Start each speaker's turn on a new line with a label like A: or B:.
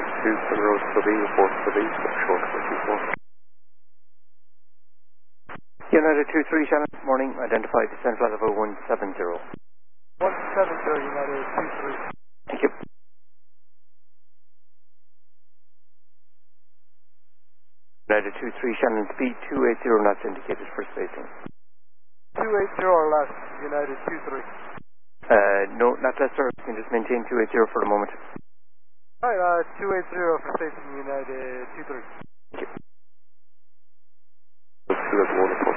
A: Road City, report City, short 24.
B: United 23, Shannon, morning, identified descent flight level 170.
C: 170, United 23.
B: Thank you. United 23, Shannon, speed 280 knots indicated for spacing.
C: 280 or less, United 23.
B: No, not less, sir. You can just maintain 280 for the moment.
C: Alright, 280 for spacing, United 23.
B: Thank you.
A: Let's do it,